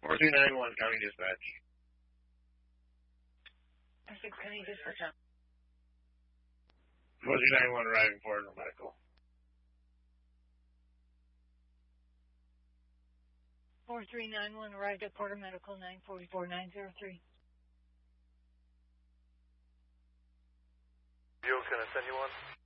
4391 County Dispatch. 6 County Dispatch. 4391 arriving for medical. 4391 arrived at Porter Medical 944-903. Yo, can I send you one?